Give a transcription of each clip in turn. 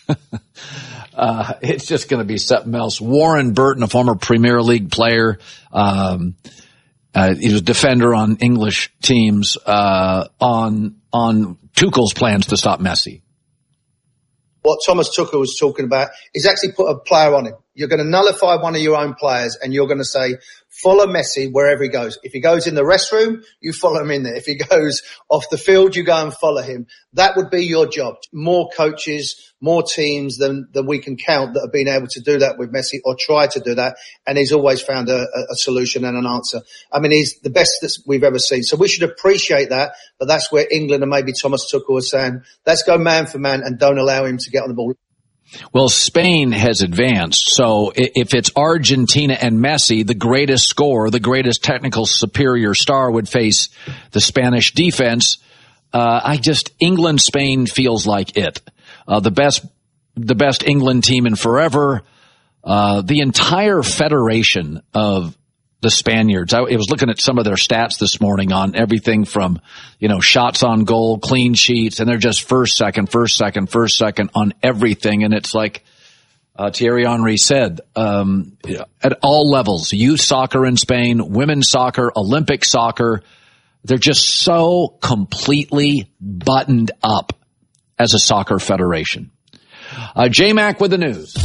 It's just going to be something else. Warren Burton, a former Premier League player, he was a defender on English teams, on Tuchel's plans to stop Messi. What Thomas Tuchel was talking about is actually put a player on him. You're going to nullify one of your own players and you're going to say, follow Messi wherever he goes. If he goes in the restroom, you follow him in there. If he goes off the field, you go and follow him. That would be your job. More coaches, more teams than we can count that have been able to do that with Messi or try to do that. And he's always found a solution and an answer. I mean, he's the best that we've ever seen. So we should appreciate that. But that's where England and maybe Thomas Tuchel was saying, let's go man for man and don't allow him to get on the ball. Well, Spain has advanced, so if it's Argentina and Messi, the greatest scorer, the greatest technical superior star would face the Spanish defense. England, Spain feels like it. The best England team in forever. The entire federation of the Spaniards. I was looking at some of their stats this morning on everything from, shots on goal, clean sheets, and they're just first, second on everything. And it's like Thierry Henry said, at all levels, youth soccer in Spain, women's soccer, Olympic soccer, they're just so completely buttoned up as a soccer federation. J-Mac with the news.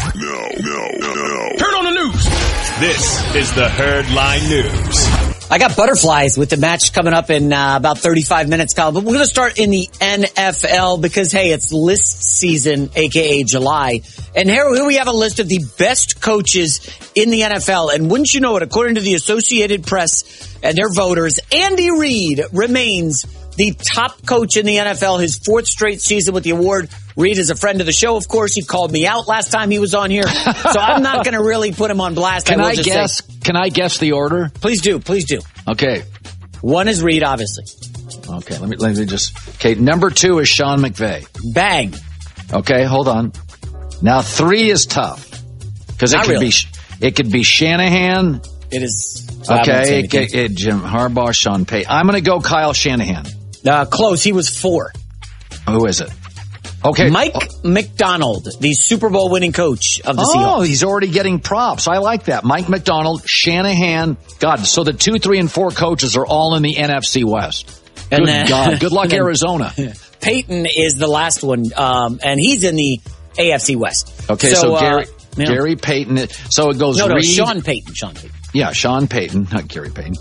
No. Turn on the news. This is the Herdline News. I got butterflies with the match coming up in about 35 minutes, Kyle. But we're going to start in the NFL because, hey, it's list season, a.k.a. July. And here we have a list of the best coaches in the NFL. And wouldn't you know it, according to the Associated Press and their voters, Andy Reid remains the top coach in the NFL, his fourth straight season with the award. Reid is a friend of the show, of course. He called me out last time he was on here. So I'm not going to really put him on blast. Can I guess the order? Please do. Okay. One is Reid, obviously. Okay, let me just... Okay, number 2 is Sean McVay. Bang. Okay, hold on. Now 3 is tough. Because it could be Shanahan. It is. Okay, Jim Harbaugh, Sean Payton. I'm going to go Kyle Shanahan. Close. He was 4. Who is it? Okay. Mike McDonald, the Super Bowl winning coach of the Seahawks. Oh, he's already getting props. I like that. Mike McDonald, Shanahan. God, so the 2, 3, and 4 coaches are all in the NFC West. God. Good luck, Arizona. Peyton is the last one, and he's in the AFC West. Okay, so Gary Payton. So it goes Reid. Sean Payton. Yeah, Sean Payton, not Gary Payton.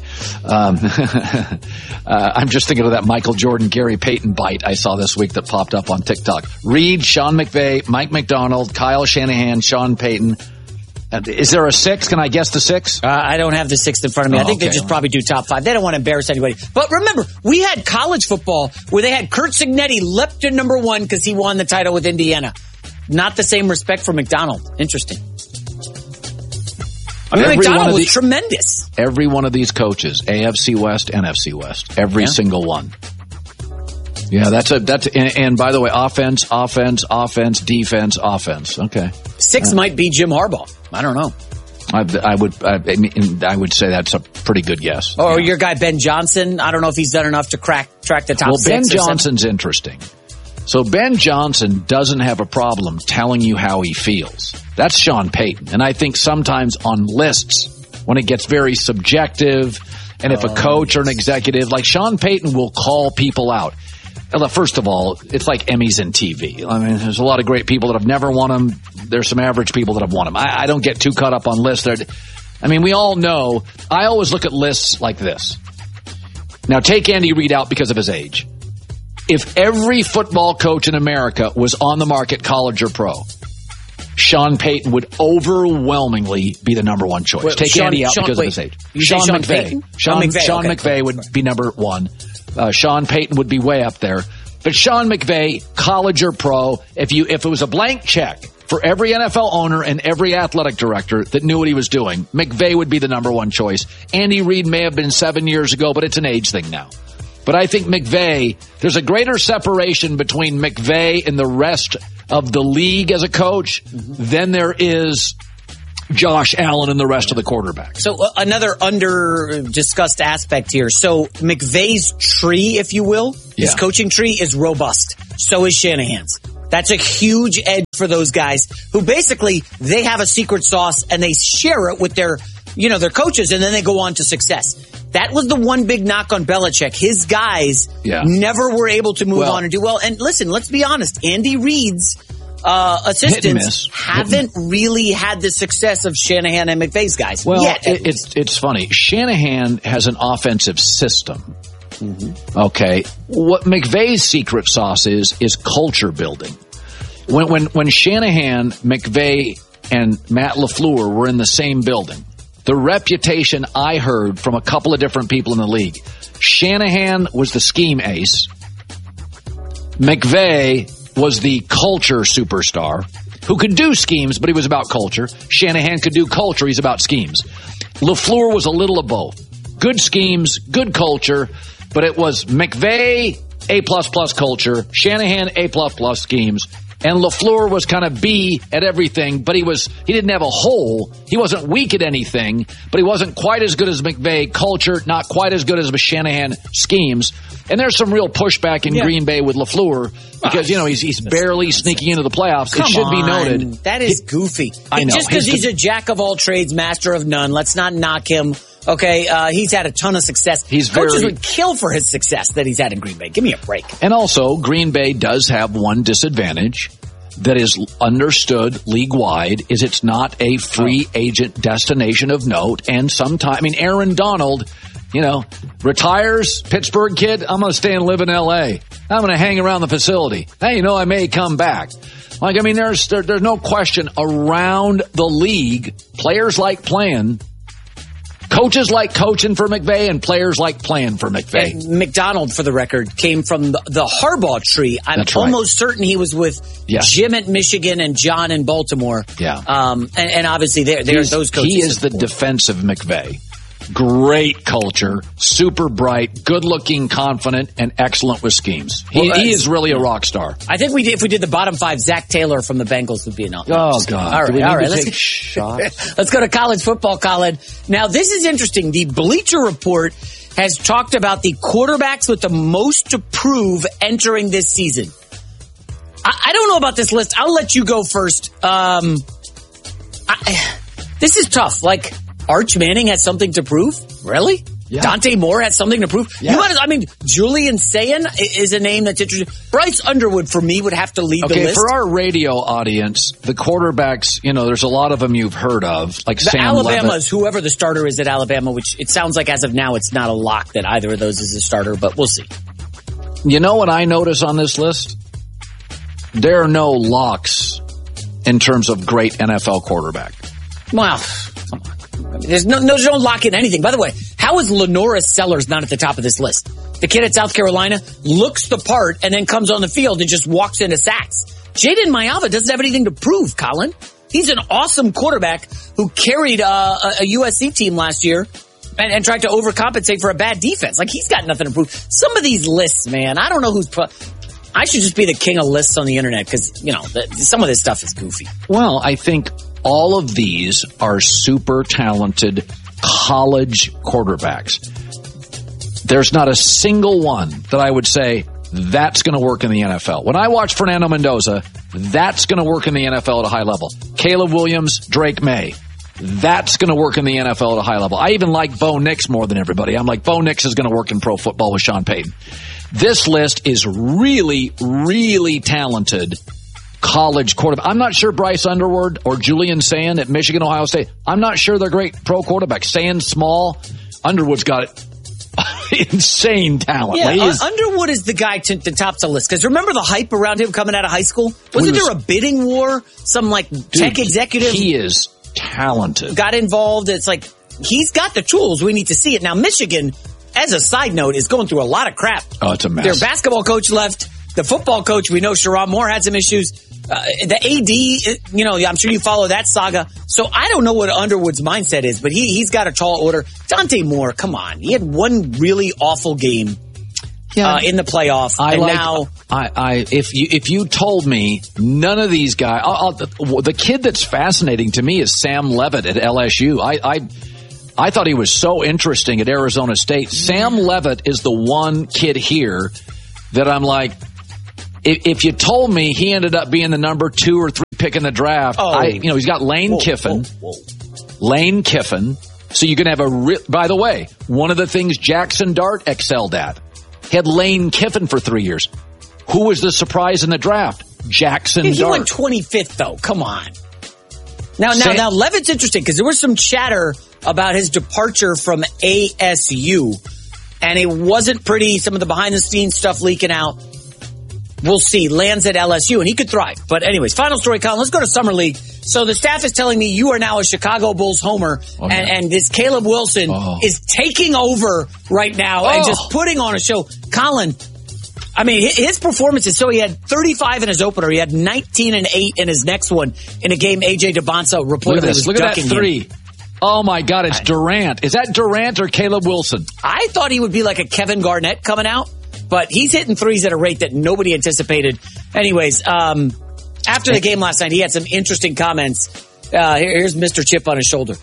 I'm just thinking of that Michael Jordan, Gary Payton bite I saw this week that popped up on TikTok. Reid, Sean McVay, Mike McDonald, Kyle Shanahan, Sean Payton. Is there a 6? Can I guess the 6? I don't have the 6th in front of me. I think they just probably do top 5. They don't want to embarrass anybody. But remember, we had college football where they had Curt Cignetti leapt to number 1 because he won the title with Indiana. Not the same respect for McDonald. Interesting. I mean, McDonald was tremendous. Every one of these coaches, AFC West, NFC West, every single one. Yeah, and by the way, offense, defense, offense. Okay. 6 might be Jim Harbaugh. I don't know. I would say that's a pretty good guess. Or your guy Ben Johnson. I don't know if he's done enough to track the top 6. Well, Ben Johnson's interesting. So Ben Johnson doesn't have a problem telling you how he feels. That's Sean Payton. And I think sometimes on lists, when it gets very subjective, and if a coach or an executive, like Sean Payton will call people out. First of all, it's like Emmys and TV. I mean, there's a lot of great people that have never won them. There's some average people that have won them. I don't get too caught up on lists. We all know. I always look at lists like this. Now, take Andy Reid out because of his age. If every football coach in America was on the market, college or pro, Sean Payton would overwhelmingly be the number 1 choice. Wait, take Andy out because of his age. Sean McVay. Sean McVay would be number 1. Sean Payton would be way up there. But Sean McVay, college or pro, if it was a blank check for every NFL owner and every athletic director that knew what he was doing, McVay would be the number 1 choice. Andy Reid may have been 7 years ago, but it's an age thing now. But I think McVay, there's a greater separation between McVay and the rest of the league as a coach than there is Josh Allen and the rest of the quarterbacks. So another under-discussed aspect here. So McVay's tree, if you will, his coaching tree is robust. So is Shanahan's. That's a huge edge for those guys who basically they have a secret sauce and they share it with their coaches, and then they go on to success. That was the one big knock on Belichick. His guys never were able to move on and do well. And listen, let's be honest. Andy Reid's assistants haven't really had the success of Shanahan and McVay's guys. Well, yet. It's funny. Shanahan has an offensive system. Mm-hmm. Okay. What McVay's secret sauce is culture building. When Shanahan, McVay, and Matt LaFleur were in the same building, the reputation I heard from a couple of different people in the league, Shanahan was the scheme ace. McVay was the culture superstar who could do schemes, but he was about culture. Shanahan could do culture. He's about schemes. LaFleur was a little of both. Good schemes, good culture, but it was McVay, A++ culture, Shanahan, A++ schemes, and LaFleur was kind of B at everything, but he didn't have a hole. He wasn't weak at anything, but he wasn't quite as good as McVay culture, not quite as good as Shanahan schemes. And there's some real pushback in Green Bay with LaFleur because, he's barely sneaking into the playoffs. It should be noted. That is goofy. I know. Just because he's a jack of all trades, master of none. Let's not knock him. Okay, he's had a ton of success. Coaches would kill for his success that he's had in Green Bay. Give me a break. And also, Green Bay does have one disadvantage that is understood league-wide, is it's not a free agent destination of note. And sometimes, Aaron Donald, retires, Pittsburgh kid, I'm going to stay and live in L.A. I'm going to hang around the facility. Hey, I may come back. There's no question around the league, players like playing. Coaches like coaching for McVay and players like playing for McVay. And McDonald, for the record, came from the Harbaugh tree. I'm almost certain he was with Jim at Michigan and John in Baltimore. Yeah. And obviously there's those coaches. He is the defensive McVay. Great culture, super bright, good-looking, confident, and excellent with schemes. He is really a rock star. I think if we did the bottom five, Zach Taylor from the Bengals would be enough. Oh, God. All right. Let's go to college football, Colin. Now, this is interesting. The Bleacher Report has talked about the quarterbacks with the most to prove entering this season. I don't know about this list. I'll let you go first. This is tough. Arch Manning has something to prove? Really? Yeah. Dante Moore has something to prove? Yeah. Julian Sayin is a name that's interesting. Bryce Underwood, for me, would have to lead the list. For our radio audience, the quarterbacks, there's a lot of them you've heard of, like Sam Alabama's, Levitt. Whoever the starter is at Alabama, which it sounds like as of now it's not a lock that either of those is a starter, but we'll see. You know what I notice on this list? There are no locks in terms of great NFL quarterback. Well, come on. There's no lock in anything. By the way, how is Lenoris Sellers not at the top of this list? The kid at South Carolina looks the part and then comes on the field and just walks into sacks. Jaden Mayava doesn't have anything to prove, Colin. He's an awesome quarterback who carried a USC team last year and tried to overcompensate for a bad defense. He's got nothing to prove. Some of these lists, man, I don't know who's... I should just be the king of lists on the internet because, some of this stuff is goofy. Well, I think all of these are super talented college quarterbacks. There's not a single one that I would say that's going to work in the NFL. When I watch Fernando Mendoza, that's going to work in the NFL at a high level. Caleb Williams, Drake May, that's going to work in the NFL at a high level. I even like Bo Nix more than everybody. I'm like, Bo Nix is going to work in pro football with Sean Payton. This list is really, really talented college quarterback. I'm not sure Bryce Underwood or Julian Sayin at Michigan, Ohio State. I'm not sure they're great pro quarterbacks. Sayin's small. Underwood's got insane talent. Yeah, Underwood is the guy to top the list. Because remember the hype around him coming out of high school? Wasn't there a bidding war? Some tech executive? He is talented. Got involved. It's he's got the tools. We need to see it. Now, Michigan, as a side note, is going through a lot of crap. Oh, it's a mess. Their basketball coach left. The football coach, we know Sherrod Moore had some issues. The AD, I'm sure you follow that saga. So I don't know what Underwood's mindset is, but he's got a tall order. Dante Moore, come on. He had one really awful game in the playoff. If you told me none of these guys, the kid that's fascinating to me is Sam Levitt at LSU. I thought he was so interesting at Arizona State. Sam Levitt is the one kid here that I'm like, if you told me he ended up being the number 2 or 3 pick in the draft, he's got Lane Kiffin. Lane Kiffin. So you can have by the way, one of the things Jackson Dart excelled at, he had Lane Kiffin for 3 years. Who was the surprise in the draft? Jackson Dart. He went 25th, though. Come on. Now, Levitt's interesting because there was some chatter about his departure from ASU, and it wasn't pretty. Some of the behind-the-scenes stuff leaking out. We'll see. Lands at LSU, and he could thrive. But anyways, final story, Colin. Let's go to Summer League. So the staff is telling me you are now a Chicago Bulls homer, and this Caleb Wilson is taking over right now and just putting on a show. Colin, I mean, his performances, so he had 35 in his opener. He had 19 and 8 in his next one in a game A.J. DeBonsa reportedly was Look at that 3. Him. Oh, my God, it's Durant. Is that Durant or Caleb Wilson? I thought he would be like a Kevin Garnett coming out, but he's hitting threes at a rate that nobody anticipated. Anyways, after the game last night, he had some interesting comments. Here's Mr. Chip on his shoulder.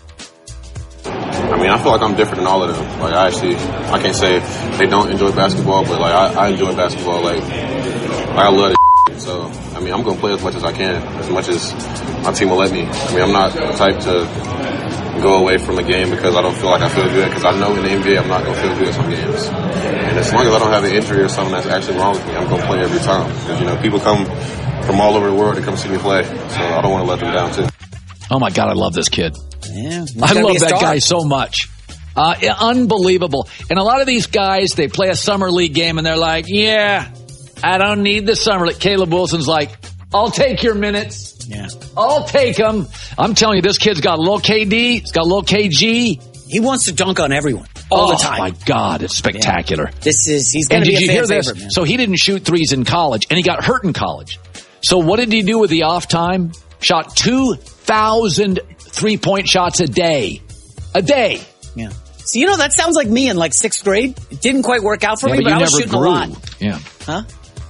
I mean, I feel like I'm different than all of them. Like, I can't say they don't enjoy basketball, but like I enjoy basketball. Like I love it. So, I mean, I'm going to play as much as I can, as much as my team will let me. I mean, I'm not the type to go away from a game because I don't feel like I feel good, because I know in the NBA I'm not going to feel good some games. And as long as I don't have an injury or something that's actually wrong with me, I'm going to play every time. Because, people come from all over the world to come see me play, so I don't want to let them down, too. Oh, my God, I love this kid. Yeah, I love that guy so much. Unbelievable. And a lot of these guys, they play a summer league game and they're like, yeah, I don't need the summer league. Caleb Wilson's like, I'll take your minutes. Yeah, I'll take them. I'm telling you, this kid's got a little KD. He's got a little KG. He wants to dunk on everyone all the time. Oh, my God, it's spectacular. Yeah. He's going to be a fan favorite, man. So he didn't shoot threes in college, and he got hurt in college. So what did he do with the off time? Shot 2,000 3-point shots a day. A day. Yeah. So, that sounds like me in like 6th grade. It didn't quite work out for me, but I was shooting a lot. Yeah. Huh?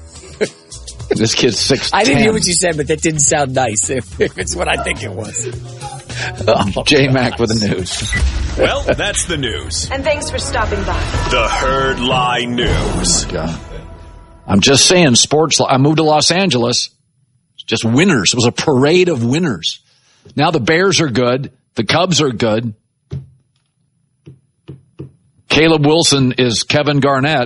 This kid's 6'10". I didn't hear what you said, but that didn't sound nice if it's what I think it was. J-Mac with the news. Well, that's the news. And thanks for stopping by. The Herd Lie News. God. I'm just saying, I moved to Los Angeles. Just winners. It was a parade of winners. Now the Bears are good. The Cubs are good. Caleb Wilson is Kevin Garnett.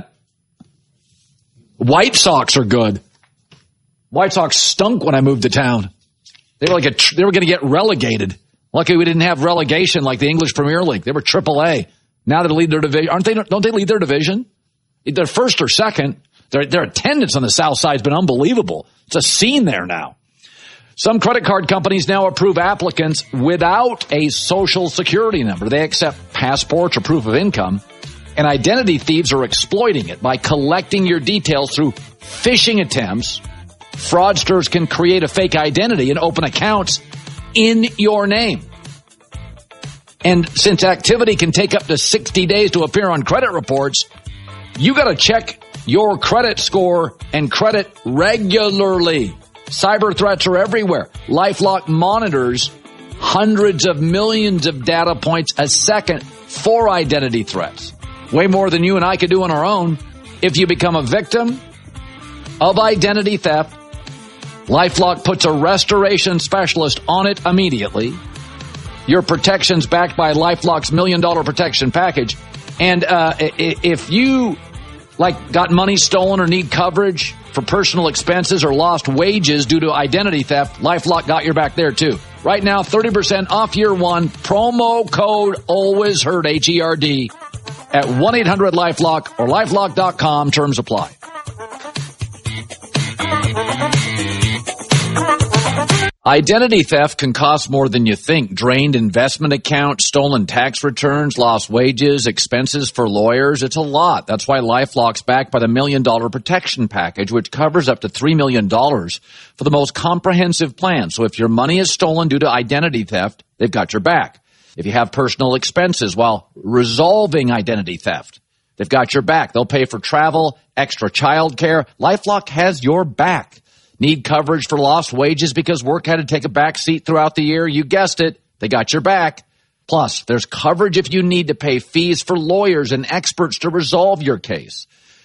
White Sox are good. White Sox stunk when I moved to town. They were they were going to get relegated. Lucky we didn't have relegation like the English Premier League. They were AAA. Now they lead their division. Don't they lead their division? They're first or second. Their attendance on the South Side has been unbelievable. It's a scene there now. Some credit card companies now approve applicants without a social security number. They accept passports or proof of income, and identity thieves are exploiting it by collecting your details through phishing attempts. Fraudsters can create a fake identity and open accounts in your name. And since activity can take up to 60 days to appear on credit reports, you got to check your credit score and credit regularly. Cyber threats are everywhere. LifeLock monitors hundreds of millions of data points a second for identity threats. Way more than you and I could do on our own. If you become a victim of identity theft, LifeLock puts a restoration specialist on it immediately. Your protection's backed by LifeLock's $1 million protection package. And if you got money stolen or need coverage for personal expenses or lost wages due to identity theft, LifeLock got your back there too. Right now, 30% off year one. Promo code ALWAYSHEARD, HERD, at 1-800-LifeLock or LifeLock.com. Terms apply. Identity theft can cost more than you think. Drained investment accounts, stolen tax returns, lost wages, expenses for lawyers. It's a lot. That's why LifeLock's backed by the $1 million protection package, which covers up to $3 million for the most comprehensive plan. So if your money is stolen due to identity theft, they've got your back. If you have personal expenses while resolving identity theft, they've got your back. They'll pay for travel, extra child care. LifeLock has your back. Need coverage for lost wages because work had to take a back seat throughout the year? You guessed it. They got your back. Plus, there's coverage if you need to pay fees for lawyers and experts to resolve your case.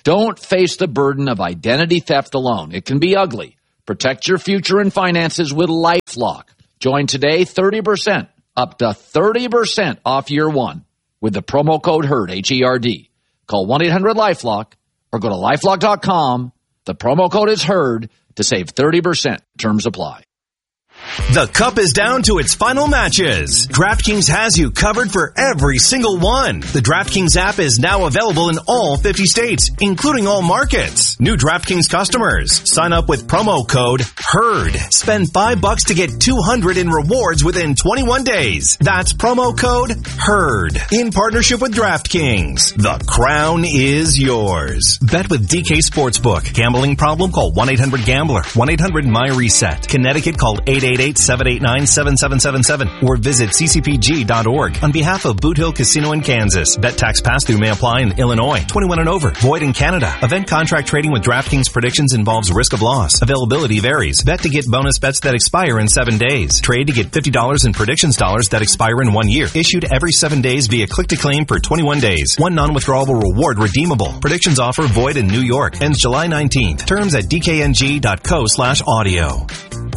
Don't face the burden of identity theft alone. It can be ugly. Protect your future and finances with LifeLock. Join today, 30%, up to 30% off year one with the promo code HERD, H-E-R-D. Call 1-800-LifeLock or go to LifeLock.com. The promo code is HERD to save 30%. Terms apply. The cup is down to its final matches. DraftKings has you covered for every single one. The DraftKings app is now available in all 50 states, including all markets. New DraftKings customers, sign up with promo code HERD. Spend $5 to get $200 in rewards within 21 days. That's promo code HERD. In partnership with DraftKings, the crown is yours. Bet with DK Sportsbook. Gambling problem? Call 1-800-GAMBLER. 1-800-MY-RESET. Connecticut, call 888-789-7777 or visit ccpg.org. On behalf of Boot Hill Casino in Kansas, bet tax pass-through may apply in Illinois. 21 and over. Void in Canada. Event contract trading with DraftKings predictions involves risk of loss. Availability varies. Bet to get bonus bets that expire in 7 days. Trade to get $50 in predictions dollars that expire in 1 year. Issued every 7 days via click-to-claim for 21 days. One non-withdrawable reward redeemable. Predictions offer void in New York. Ends July 19th. Terms at dkng.co/audio.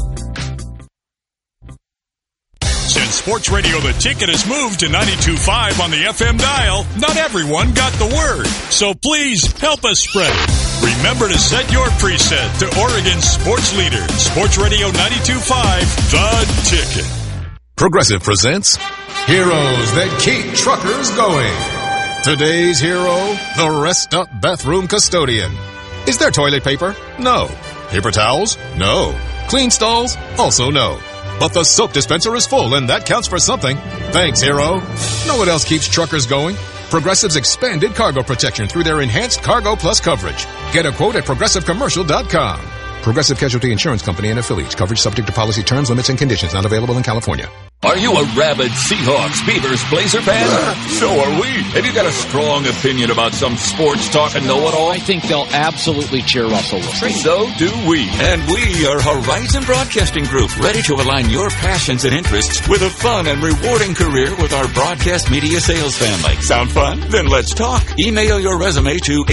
Since Sports Radio The Ticket has moved to 92.5 on the FM dial, not everyone got the word. So please help us spread it. Remember to set your preset to Oregon's sports leader, Sports Radio 92.5, The Ticket. Progressive presents Heroes That Keep Truckers Going. Today's hero, the Rest Up Bathroom Custodian. Is there toilet paper? No. Paper towels? No. Clean stalls? Also no. But the soap dispenser is full, and that counts for something. Thanks, hero. Know what else keeps truckers going? Progressive's expanded cargo protection through their enhanced Cargo Plus coverage. Get a quote at ProgressiveCommercial.com. Progressive Casualty Insurance Company and affiliates. Coverage subject to policy terms, limits, and conditions. Not available in California. Are you a rabid Seahawks, Beavers, Blazer fan? So are we. Have you got a strong opinion about some sports talk and know-it-all? I think they'll absolutely cheer Russell Wilson. So do we. And we are Horizon Broadcasting Group, ready to align your passions and interests with a fun and rewarding career with our broadcast media sales family. Sound fun? Then let's talk. Email your resume to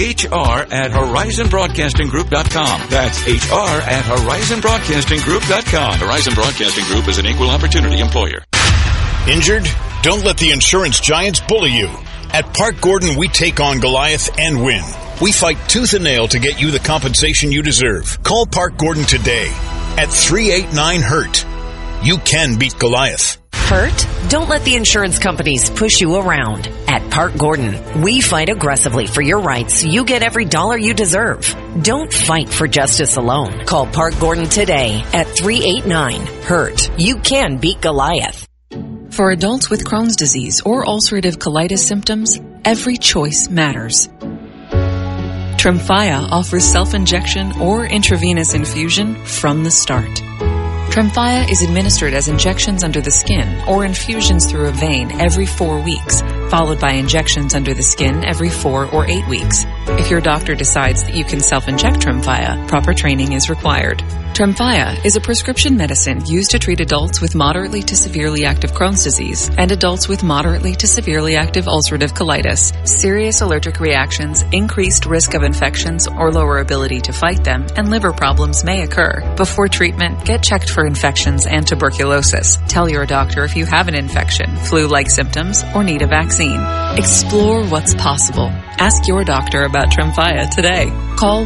hr@horizonbroadcastinggroup.com. That's hr@horizonbroadcastinggroup.com. Horizon Broadcasting Group is an equal opportunity employer. Injured? Don't let the insurance giants bully you. At Park Gordon, we take on Goliath and win. We fight tooth and nail to get you the compensation you deserve. Call Park Gordon today at 389-HURT. You can beat Goliath. Hurt? Don't let the insurance companies push you around. At Park Gordon, we fight aggressively for your rights so you get every dollar you deserve. Don't fight for justice alone. Call Park Gordon today at 389-HURT. You can beat Goliath. For adults with Crohn's disease or ulcerative colitis symptoms, every choice matters. Tremfya offers self-injection or intravenous infusion from the start. Tremfya is administered as injections under the skin or infusions through a vein every 4 weeks, followed by injections under the skin every 4 or 8 weeks. If your doctor decides that you can self-inject Tremfya, proper training is required. Tremfya is a prescription medicine used to treat adults with moderately to severely active Crohn's disease and adults with moderately to severely active ulcerative colitis. Serious allergic reactions, increased risk of infections or lower ability to fight them, and liver problems may occur. Before treatment, get checked for infections and tuberculosis. Tell your doctor if you have an infection, flu-like symptoms, or need a vaccine. Explore what's possible. Ask your doctor about Tremfya today. Call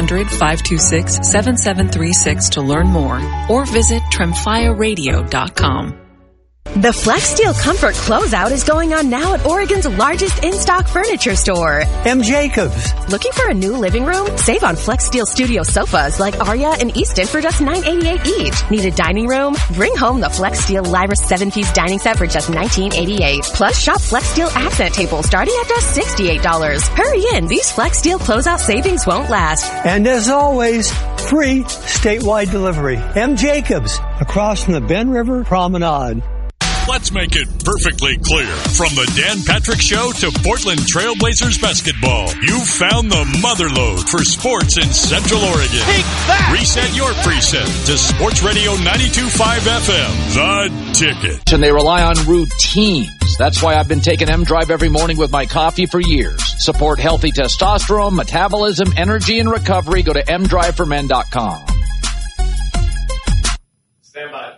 1-800-526-7736 to learn more or visit tremfyaradio.com. The FlexSteel Comfort Closeout is going on now at Oregon's largest in-stock furniture store, M. Jacobs. Looking for a new living room? Save on FlexSteel Studio sofas like Aria and Easton for just $9.88 each. Need a dining room? Bring home the FlexSteel Lyris 7-piece dining set for just $19.88. Plus, shop FlexSteel accent tables starting at just $68. Hurry in, these FlexSteel closeout savings won't last. And as always, free statewide delivery. M. Jacobs, across from the Ben River Promenade. Let's make it perfectly clear. From the Dan Patrick Show to Portland Trailblazers basketball, you found the motherlode for sports in Central Oregon. Take that! Reset your preset to Sports Radio 92.5 FM, The Ticket. And they rely on routines. That's why I've been taking M-Drive every morning with my coffee for years. Support healthy testosterone, metabolism, energy, and recovery. Go to mdriveformen.com. Stand by.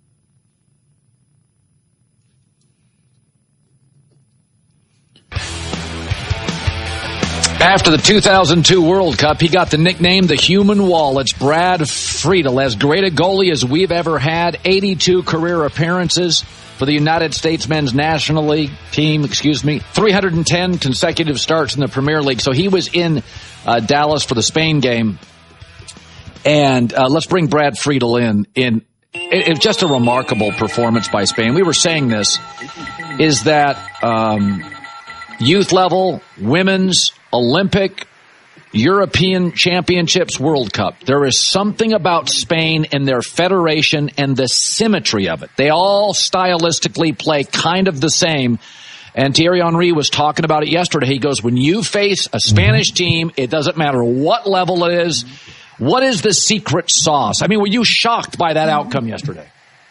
After the 2002 World Cup, he got the nickname the Human Wall. It's Brad Friedel, as great a goalie as we've ever had. 82 career appearances for the United States men's national league team, 310 consecutive starts in the Premier League. So he was in Dallas for the Spain game. And let's bring Brad Friedel in. It was just a remarkable performance by Spain. We were saying this, is that youth level, women's, Olympic, European Championships, World Cup. There is something about Spain and their federation and the symmetry of it. They all stylistically play kind of the same. And Thierry Henry was talking about it yesterday. He goes, when you face a Spanish team, it doesn't matter what level it is. What is the secret sauce? I mean, were you shocked by that outcome yesterday?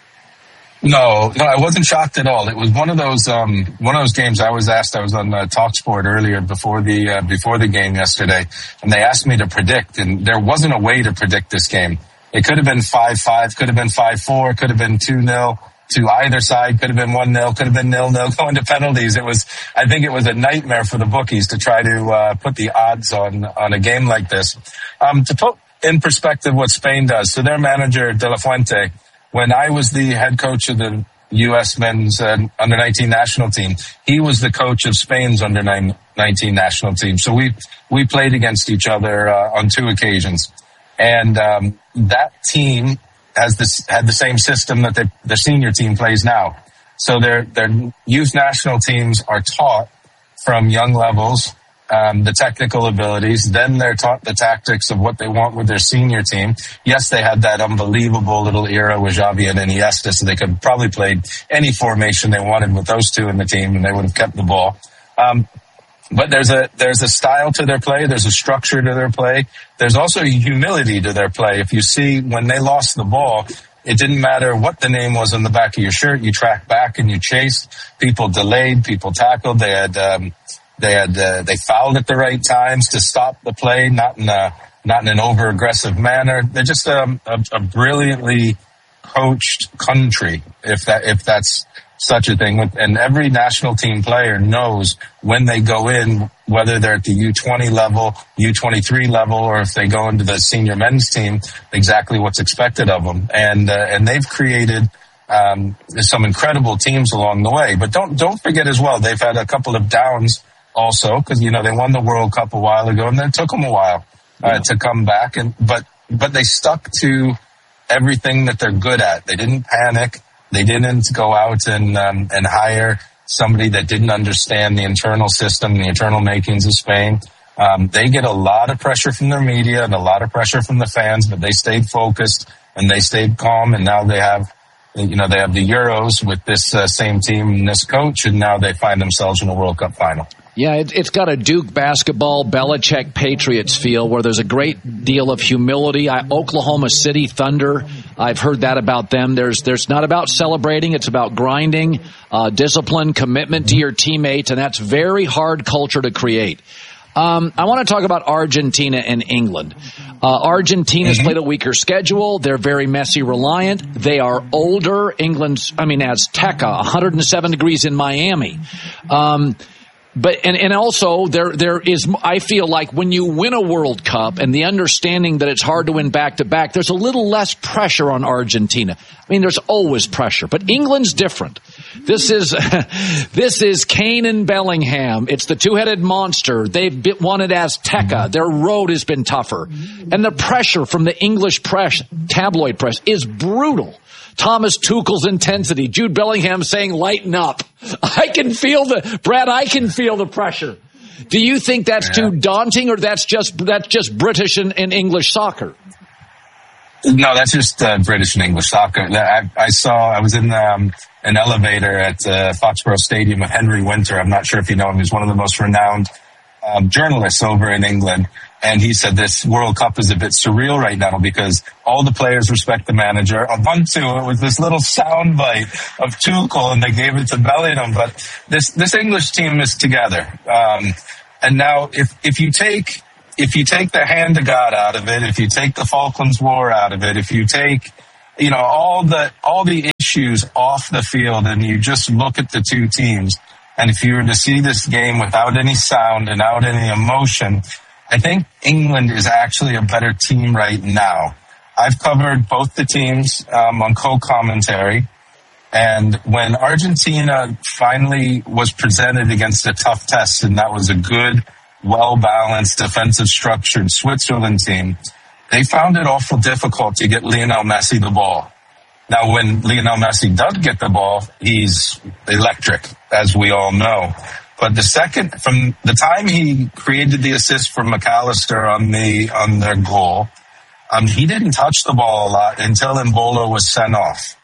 No, I wasn't shocked at all. It was one of those games I was asked. I was on TalkSport earlier before the game yesterday, and they asked me to predict, and there wasn't a way to predict this game. It could have been 5-5, could have been 5-4, could have been 2-0 to either side, could have been 1-0, could have been 0-0 going to penalties. I think it was a nightmare for the bookies to try to put the odds on a game like this. To put in perspective what Spain does, so their manager De La Fuente, when I was the head coach of the U.S. men's under-19 national team, he was the coach of Spain's under-19 national team. So we played against each other on 2 occasions. And that team had the same system that the senior team plays now. So their youth national teams are taught from young levels the technical abilities. Then they're taught the tactics of what they want with their senior team. Yes, they had that unbelievable little era with Xavi and Iniesta, so they could probably play any formation they wanted with those two in the team, and they would have kept the ball. But there's a style to their play. There's a structure to their play. There's also a humility to their play. If you see when they lost the ball, it didn't matter what the name was on the back of your shirt. You tracked back and you chased. People delayed. People tackled. They fouled at the right times to stop the play, not in an over-aggressive manner. They're just a brilliantly coached country, if that's such a thing. And every national team player knows when they go in, whether they're at the U20 level, U23 level, or if they go into the senior men's team, exactly what's expected of them. And they've created some incredible teams along the way. But don't forget as well, they've had a couple of downs also, because they won the World Cup a while ago, and then it took them a while to come back. But they stuck to everything that they're good at. They didn't panic. They didn't go out and hire somebody that didn't understand the internal system, the internal makings of Spain. They get a lot of pressure from their media and a lot of pressure from the fans, but they stayed focused and they stayed calm. And now they have the Euros with this same team and this coach, and now they find themselves in a World Cup final. Yeah, it's got a Duke basketball, Belichick Patriots feel where there's a great deal of humility. Oklahoma City Thunder, I've heard that about them. There's not about celebrating. It's about grinding, discipline, commitment to your teammates, and that's very hard culture to create. I want to talk about Argentina and England. Argentina's played a weaker schedule. They're very Messi reliant. They are older. Azteca, 107 degrees in Miami. But also there is, I feel like when you win a World Cup and the understanding that it's hard to win back to back, there's a little less pressure on Argentina. I mean, there's always pressure, but England's different. This is Kane and Bellingham. It's the two-headed monster. They've won at Azteca. Their road has been tougher. And the pressure from the English press, tabloid press, is brutal. Thomas Tuchel's intensity. Jude Bellingham saying, lighten up. I can feel the pressure. Do you think that's too daunting, or that's just British and English soccer? No, that's just British and English soccer. I was in an elevator at Foxborough Stadium with Henry Winter. I'm not sure if you know him. He's one of the most renowned journalists over in England. And he said this World Cup is a bit surreal right now because all the players respect the manager. Ubuntu, it was this little sound bite of Tuchel, and they gave it to Bellingham. But this English team is together. And now if you take the hand of God out of it, if you take the Falklands War out of it, if you take, all the issues off the field and you just look at the two teams, and if you were to see this game without any sound and without any emotion, I think England is actually a better team right now. I've covered both the teams on co-commentary, and when Argentina finally was presented against a tough test, and that was a good, well-balanced, defensive structured Switzerland team, they found it awful difficult to get Lionel Messi the ball. Now, when Lionel Messi does get the ball, he's electric, as we all know. But from the time he created the assist for McAllister on their goal, he didn't touch the ball a lot until Embolo was sent off.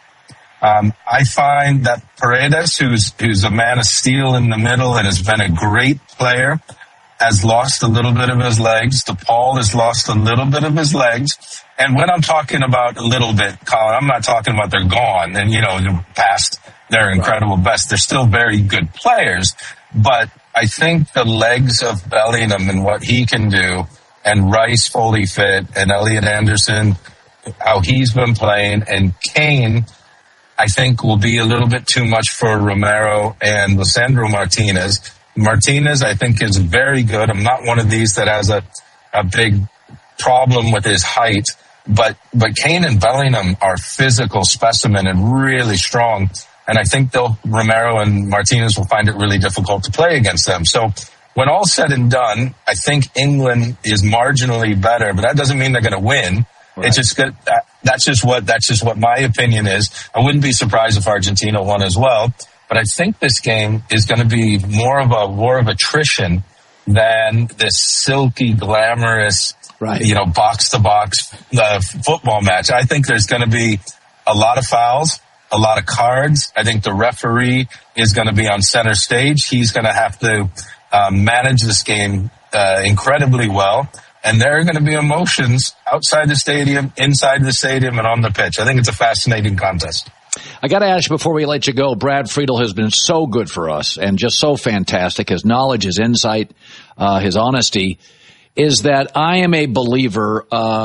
I find that Paredes, who's a man of steel in the middle and has been a great player, has lost a little bit of his legs. DePaul has lost a little bit of his legs. And when I'm talking about a little bit, Colin, I'm not talking about they're gone and, past their incredible best. They're still very good players. But I think the legs of Bellingham and what he can do, and Rice fully fit, and Elliot Anderson, how he's been playing, and Kane, I think will be a little bit too much for Romero and Lisandro Martinez. Martinez, I think, is very good. I'm not one of these that has a big problem with his height, but Kane and Bellingham are physical specimen and really strong. And I think Romero and Martinez will find it really difficult to play against them. So when all's said and done, I think England is marginally better, but that doesn't mean they're going to win. Right. It's just good. That's just what my opinion is. I wouldn't be surprised if Argentina won as well. But I think this game is going to be more of a war of attrition than this silky, glamorous, box to box football match. I think there's going to be a lot of fouls, a lot of cards. I think the referee is going to be on center stage. He's going to have to manage this game incredibly well. And there are going to be emotions outside the stadium, inside the stadium, and on the pitch. I think it's a fascinating contest. I got to ask you before we let you go, Brad Friedel has been so good for us and just so fantastic. His knowledge, his insight, his honesty. Is that I am a believer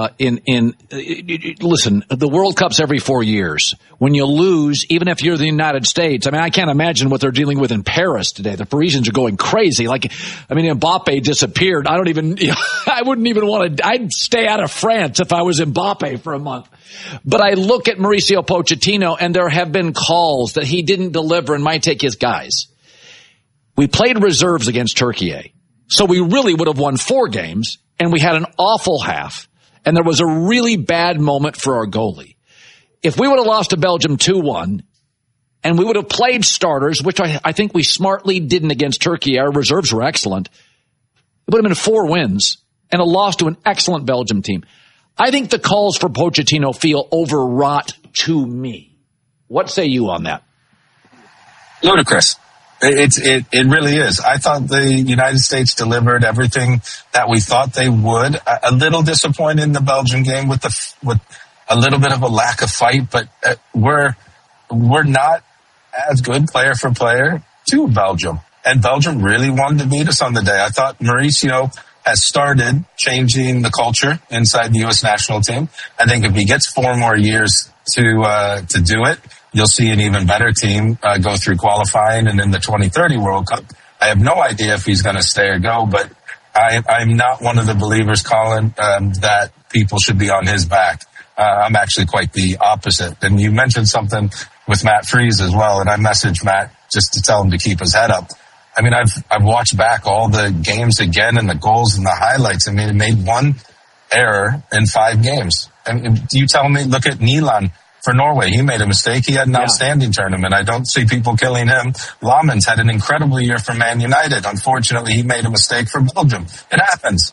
listen, the World Cup's every 4 years. When you lose, even if you're the United States, I can't imagine what they're dealing with in Paris today. The Parisians are going crazy. Mbappe disappeared. I wouldn't even want to, I'd stay out of France if I was Mbappe for a month. But I look at Mauricio Pochettino, and there have been calls that he didn't deliver and might take his guys. We played reserves against Turkey. So we really would have won 4 games, and we had an awful half, and there was a really bad moment for our goalie. If we would have lost to Belgium 2-1, and we would have played starters, which I think we smartly didn't against Turkey, our reserves were excellent, it would have been 4 wins and a loss to an excellent Belgium team. I think the calls for Pochettino feel overwrought to me. What say you on that? Ludicrous. It really is. I thought the United States delivered everything that we thought they would. A little disappointed in the Belgian game with a little bit of a lack of fight, but we're not as good player for player to Belgium. And Belgium really wanted to beat us on the day. I thought Mauricio has started changing the culture inside the U.S. national team. I think if he gets 4 more years to do it, you'll see an even better team go through qualifying and in the 2030 World Cup. I have no idea if he's going to stay or go, but I'm not one of the believers, Colin, that people should be on his back. I'm actually quite the opposite. And you mentioned something with Matt Freese as well, and I messaged Matt just to tell him to keep his head up. I've watched back all the games again and the goals and the highlights. He made 1 error in 5 games. And you tell me, look at Nilan for Norway. He made a mistake. He had an outstanding tournament. I don't see people killing him. Lamens had an incredible year for Man United. Unfortunately, he made a mistake for Belgium. It happens.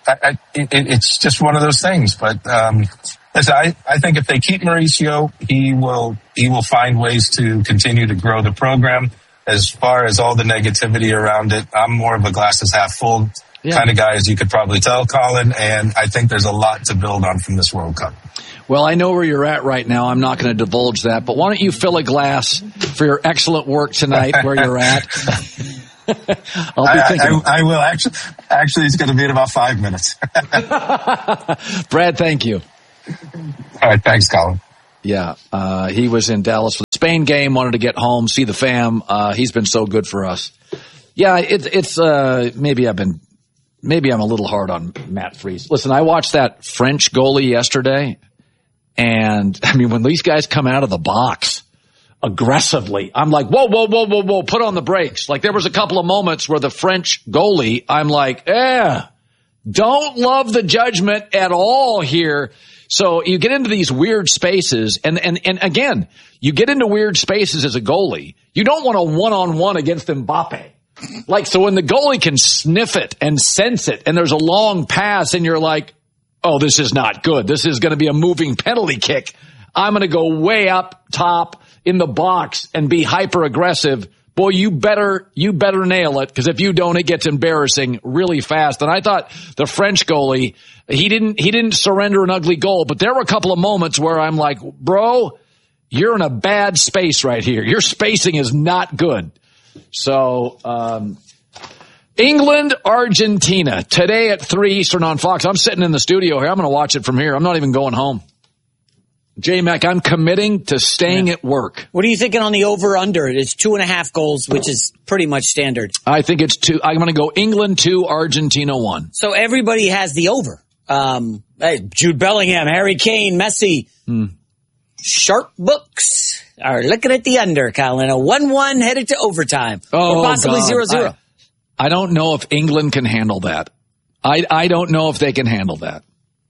it's just one of those things. But listen, I think if they keep Mauricio, he will find ways to continue to grow the program. As far as all the negativity around it, I'm more of a glasses half full kind of guy, as you could probably tell, Colin. And I think there's a lot to build on from this World Cup. Well, I know where you're at right now. I'm not going to divulge that. But why don't you fill a glass for your excellent work tonight where you're at? I'll be thinking. I will. Actually, it's going to be in about 5 minutes. Brad, thank you. All right. Thanks, Colin. Yeah. He was in Dallas for the Spain game, wanted to get home, see the fam. He's been so good for us. Yeah, it's maybe I'm a little hard on Matt Freese. Listen, I watched that French goalie yesterday, and I mean, when these guys come out of the box aggressively, I'm like, whoa, put on the brakes. Like, there was a couple of moments where the French goalie, I'm like, don't love the judgment at all here. So you get into these weird spaces, and again, you get into weird spaces as a goalie. You don't want a one-on-one against Mbappe. Like, so when the goalie can sniff it and sense it, and there's a long pass, and you're like, oh, this is not good. This is going to be a moving penalty kick. I'm going to go way up top in the box and be hyper aggressive. Boy, you better nail it, because if you don't, it gets embarrassing really fast. And I thought the French goalie, he didn't surrender an ugly goal, but there were a couple of moments where I'm like, bro, you're in a bad space right here. Your spacing is not good. So, England, Argentina today at 3 Eastern on Fox. I'm sitting in the studio here. I'm going to watch it from here. I'm not even going home. J-Mac, I'm committing to staying at work. What are you thinking on the over-under? It's 2.5 goals, which is pretty much standard. I think it's 2. I'm going to go England 2, Argentina 1. So everybody has the over. Jude Bellingham, Harry Kane, Messi. Sharp books are looking at the under, Colin. A 1-1 headed to overtime. Or possibly 0-0. I don't know if England can handle that. I don't know if they can handle that.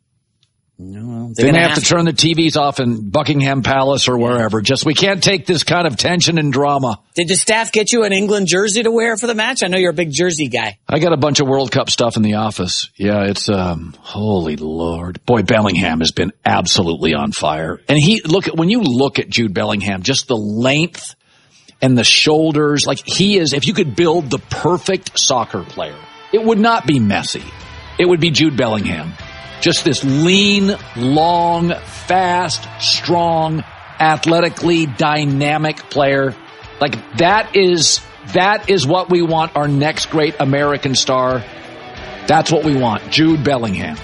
No, they may have to turn the TVs off in Buckingham Palace or wherever. Just, we can't take this kind of tension and drama. Did the staff get you an England jersey to wear for the match? I know you're a big jersey guy. I got a bunch of World Cup stuff in the office. Yeah, it's, holy Lord. Boy, Bellingham has been absolutely on fire. And when you look at Jude Bellingham, just the length and the shoulders, like he is, if you could build the perfect soccer player, it would not be Messi. It would be Jude Bellingham. Just this lean, long, fast, strong, athletically dynamic player. Like, that is what we want our next great American star. That's what we want. Jude Bellingham.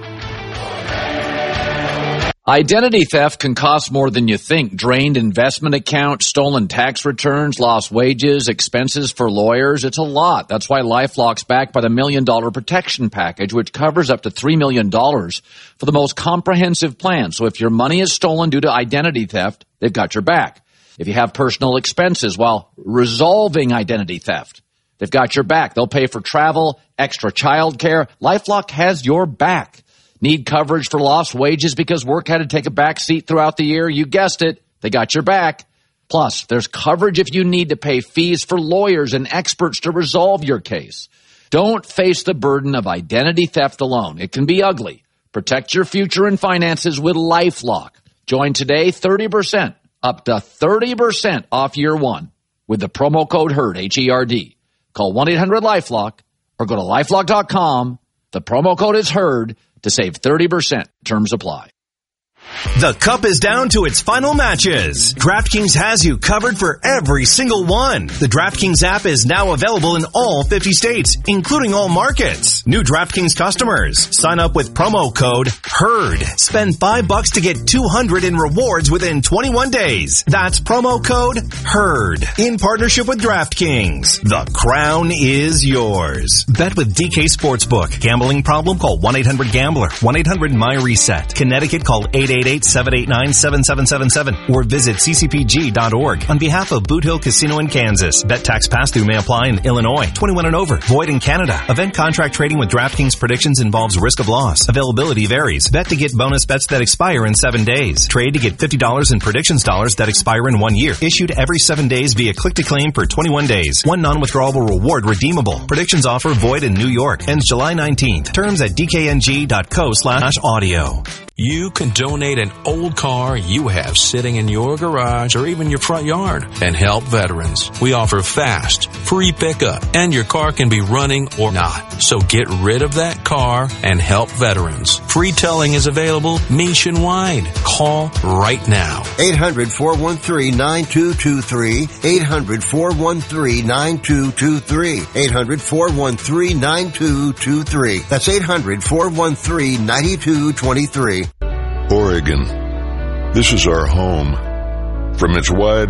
Identity theft can cost more than you think. Drained investment accounts, stolen tax returns, lost wages, expenses for lawyers. It's a lot. That's why LifeLock's backed by the $1 Million Protection Package, which covers up to $3 million for the most comprehensive plan. So if your money is stolen due to identity theft, they've got your back. If you have personal expenses while resolving identity theft, they've got your back. They'll pay for travel, extra child care. LifeLock has your back. Need coverage for lost wages because work had to take a back seat throughout the year? You guessed it. They got your back. Plus, there's coverage if you need to pay fees for lawyers and experts to resolve your case. Don't face the burden of identity theft alone. It can be ugly. Protect your future and finances with LifeLock. Join today, 30%, up to 30% off year one with the promo code HERD, H-E-R-D. Call 1-800-LifeLock or go to LifeLock.com. The promo code is HERD to save 30%. Terms apply. The cup is down to its final matches. DraftKings has you covered for every single one. The DraftKings app is now available in all 50 states, including all markets. New DraftKings customers, sign up with promo code HERD. Spend $5 to get $200 in rewards within 21 days. That's promo code HERD. In partnership with DraftKings. The crown is yours. Bet with DK Sportsbook. Gambling problem? Call 1-800-GAMBLER. 1-800-MY-RESET. Connecticut, call 888 888-789-7777 or visit ccpg.org. On behalf of Boot Hill Casino in Kansas, bet tax pass-through may apply in Illinois. 21 and over. Void in Canada. Event contract trading with DraftKings predictions involves risk of loss. Availability varies. Bet to get bonus bets that expire in 7 days. Trade to get $50 in predictions dollars that expire in 1 year. Issued every 7 days via click-to-claim for 21 days. One non-withdrawable reward redeemable. Predictions offer void in New York. Ends July 19th. Terms at dkng.co/audio. You can donate an old car you have sitting in your garage or even your front yard and help veterans. We offer fast, free pickup, and your car can be running or not. So get rid of that car and help veterans. Free towing is available nationwide. Call right now. 800-413-9223. 800-413-9223. 800-413-9223. That's 800-413-9223. Oregon. This is our home. From its wide